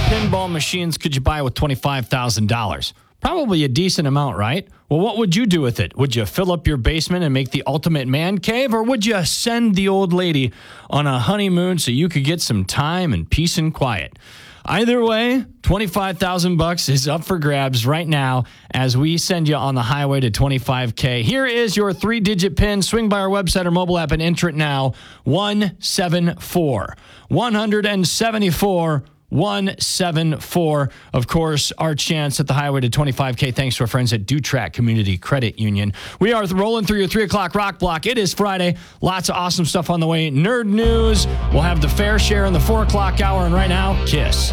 pinball machines could you buy with $25,000? Probably a decent amount, right? Well, what would you do with it? Would you fill up your basement and make the ultimate man cave, or would you send the old lady on a honeymoon so you could get some time and peace and quiet? Either way, $25,000 is up for grabs right now as we send you on the highway to 25K. Here is your 3-digit PIN. Swing by our website or mobile app and enter it now. 174. 174. 174. Of course, our chance at the highway to 25K thanks to our friends at Dutrack Community Credit Union. We are rolling through your 3 o'clock rock block. It is Friday. Lots of awesome stuff on the way. Nerd news. We'll have the fair share in the 4 o'clock hour. And right now, Kiss.